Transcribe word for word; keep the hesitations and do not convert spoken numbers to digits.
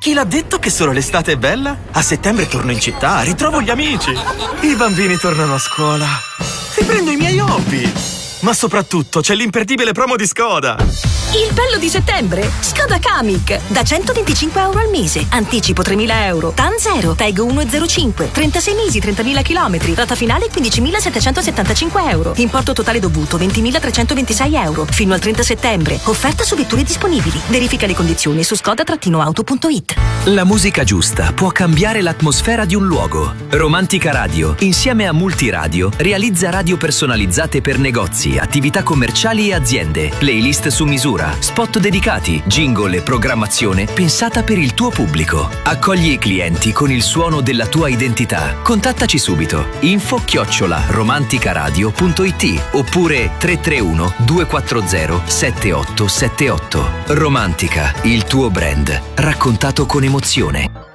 Chi l'ha detto che solo l'estate è bella? A settembre torno in città, ritrovo gli amici. I bambini tornano a scuola. Riprendo i miei hobby. Ma soprattutto c'è l'imperdibile promo di Skoda. Il bello di settembre? Skoda Kamiq. Da centoventicinque euro al mese. Anticipo tremila euro. T A N zero. Tag uno zero cinque. trentasei mesi, trentamila chilometri. Rata finale quindicimilasettecentosettantacinque euro. Importo totale dovuto ventimilatrecentoventisei euro. Fino al trenta settembre. Offerta su vetture disponibili. Verifica le condizioni su skoda auto punto it. La musica giusta può cambiare l'atmosfera di un luogo. Romantica Radio, insieme a Multiradio, realizza radio personalizzate per negozi, attività commerciali e aziende, playlist su misura, spot dedicati, jingle e programmazione pensata per il tuo pubblico. Accogli i clienti con il suono della tua identità. Contattaci subito. Info chiocciola romanticaradio punto it oppure tre tre uno due quattro zero sette otto sette otto. Romantica, il tuo brand, raccontato con emozione.